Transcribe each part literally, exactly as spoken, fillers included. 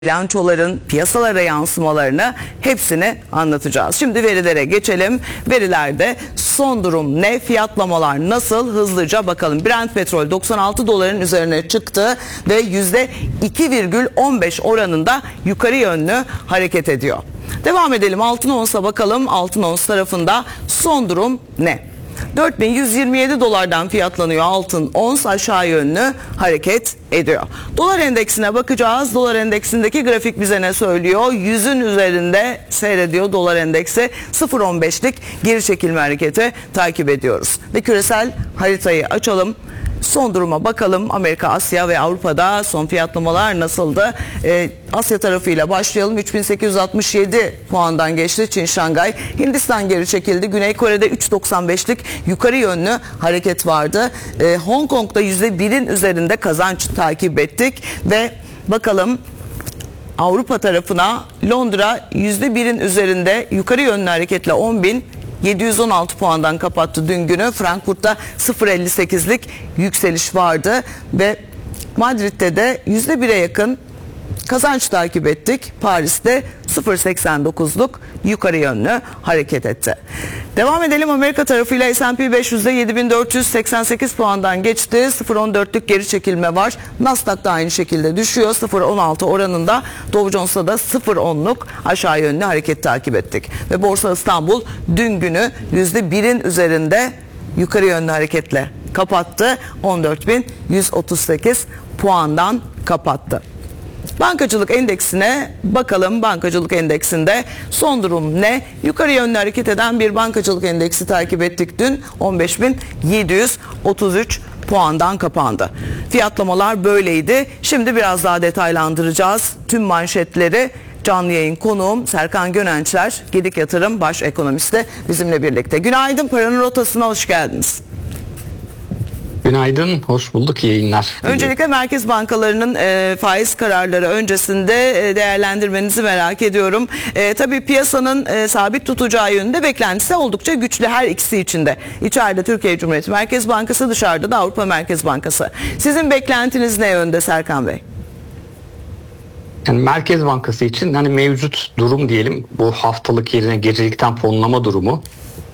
bilançoların piyasalara yansımalarını hepsini anlatacağız. Şimdi verilere geçelim. Verilerde son durum ne? Fiyatlamalar nasıl? Hızlıca bakalım. Brent petrol doksan altı doların üzerine çıktı ve yüzde iki virgül on beş oranında yukarı yönlü hareket ediyor. Devam edelim. Altın onsa bakalım. Altın ons tarafında son durum ne? dört bin yüz yirmi yedi dolardan fiyatlanıyor altın ons, aşağı yönlü hareket ediyor. Dolar endeksine bakacağız. Dolar endeksindeki grafik bize ne söylüyor? yüzün üzerinde seyrediyor dolar endeksi. sıfır virgül on beşlik geri çekilme hareketi takip ediyoruz. Ve küresel haritayı açalım. Son duruma bakalım. Amerika, Asya ve Avrupa'da son fiyatlamalar nasıldı? Ee, Asya tarafıyla başlayalım. üç bin sekiz yüz altmış yedi puandan geçti Çin Şangay. Hindistan geri çekildi. Güney Kore'de üç virgül doksan beşlik yukarı yönlü hareket vardı. Ee, Hong Kong'da yüzde birin üzerinde kazanç takip ettik ve bakalım Avrupa tarafına. Londra yüzde birin üzerinde yukarı yönlü hareketle on bin yedi yüz on altı puandan kapattı dün günü. Frankfurt'ta sıfır virgül elli sekizlik yükseliş vardı ve Madrid'de de yüzde bire yakın kazanç takip ettik. Paris'te sıfır virgül seksen dokuzluk yukarı yönlü hareket etti. Devam edelim Amerika tarafıyla. S and P beş yüzde yedi bin dört yüz seksen sekiz puandan geçti. sıfır virgül on dörtlük geri çekilme var. Nasdaq da aynı şekilde düşüyor. sıfır virgül on altı oranında. Dow Jones'ta da sıfır virgül onluk aşağı yönlü hareket takip ettik. Ve Borsa İstanbul dün günü yüzde birin üzerinde yukarı yönlü hareketle kapattı. on dört bin yüz otuz sekiz puandan kapattı. Bankacılık endeksine bakalım. Bankacılık endeksinde son durum ne? Yukarı yönlü hareket eden bir bankacılık endeksi takip ettik dün. on beş bin yedi yüz otuz üç puandan kapandı. Fiyatlamalar böyleydi. Şimdi biraz daha detaylandıracağız tüm manşetleri. Canlı yayın konuğum Serkan Gönençler, Gedik Yatırım Baş Ekonomisti bizimle birlikte. Günaydın, Paranın Rotası'na hoş geldiniz. Günaydın, hoş bulduk, iyi yayınlar. Öncelikle merkez bankalarının e, faiz kararları öncesinde e, değerlendirmenizi merak ediyorum. E, tabii piyasanın e, sabit tutacağı yönünde beklentisi oldukça güçlü her ikisi içinde. İçeride Türkiye Cumhuriyeti Merkez Bankası, dışarıda da Avrupa Merkez Bankası. Sizin beklentiniz ne yönde Serkan Bey? Yani Merkez Bankası için hani mevcut durum diyelim, bu haftalık yerine gecelikten fonlama durumu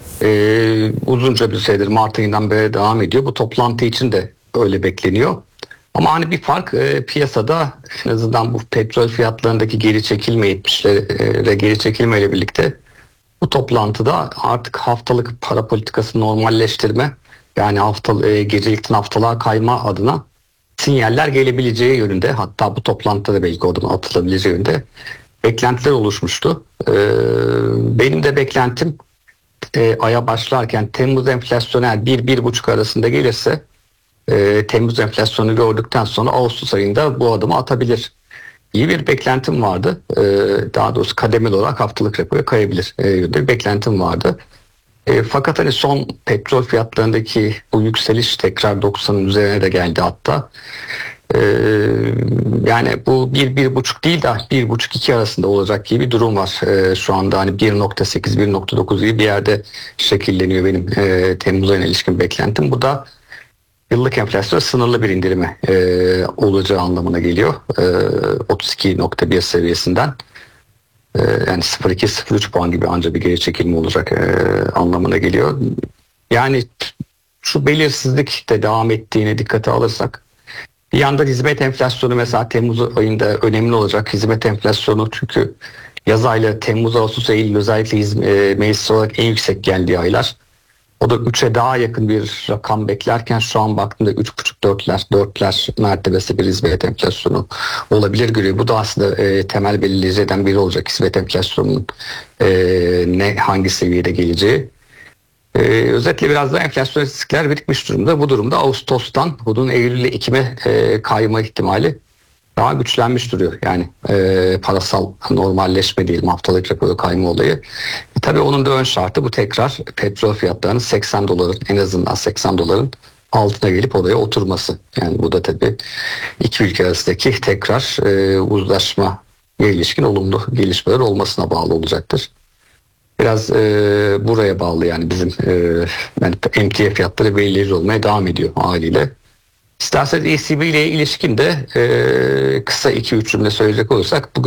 Ee, uzunca bir süredir Mart ayından beri devam ediyor. Bu toplantı için de öyle bekleniyor. Ama hani bir fark e, piyasada en azından bu petrol fiyatlarındaki geri çekilme yetmişlere geri çekilmeyle birlikte bu toplantıda artık haftalık para politikası normalleştirme, yani haftalık e, gecelikten haftalığa kayma adına sinyaller gelebileceği yönünde, hatta bu toplantıda belki oradan atılabileceği yönünde beklentiler oluşmuştu. Ee, benim de beklentim E, aya başlarken Temmuz enflasyonu eğer bir bir buçuk arasında gelirse e, Temmuz enflasyonu gördükten sonra Ağustos ayında bu adımı atabilir. İyi bir beklentim vardı. E, daha doğrusu kademeli olarak haftalık repoya kayabilir. E, bir beklentim vardı. E, fakat hani son petrol fiyatlarındaki bu yükseliş tekrar doksanın üzerine de geldi hatta. Ee, yani bu bir bir buçuk değil de bir buçuk iki arasında olacak gibi bir durum var. Ee, şu anda hani bir nokta sekiz bir nokta dokuz gibi bir yerde şekilleniyor benim e, Temmuz ayına ilişkin beklentim. Bu da yıllık enflasyon sınırlı bir indirime e, olacağı anlamına geliyor. E, otuz iki nokta bir seviyesinden e, yani sıfır virgül iki sıfır virgül üç puan gibi ancak bir geri çekilme olacak e, anlamına geliyor. Yani şu belirsizlik de devam ettiğine dikkate alırsak, bir yandan hizmet enflasyonu mesela Temmuz ayında önemli olacak. Hizmet enflasyonu çünkü yaz ayları Temmuz, Ağustos, Eylül özellikle e, meclis olarak en yüksek geldiği aylar. O da üçe daha yakın bir rakam beklerken şu an baktığımda üç buçuk dörtler, dörtler mertebesi bir hizmet enflasyonu olabilir görüyor. Bu da aslında e, temel belirleyiciden biri olacak hizmet enflasyonunun e, ne hangi seviyede geleceği. Ee, özetle biraz da enflasyon riskler birikmiş durumda. Bu durumda Ağustos'tan bunun Eylül ile Ekim'e e, kayma ihtimali daha güçlenmiş duruyor. Yani e, parasal normalleşme diyelim, haftalık repo kayma olayı. E, tabii onun da ön şartı bu tekrar petrol fiyatlarının seksen doların, en azından seksen doların altına gelip oraya oturması. Yani bu da tabii iki ülke arasındaki tekrar e, uzlaşma ilişkin olumlu gelişmeler olmasına bağlı olacaktır. Biraz e, buraya bağlı yani bizim e, yani emtia fiyatları belirleyici olmaya devam ediyor haliyle. İsterseniz E C B ile ilişkin de e, kısa iki üç cümle söyleyecek olursak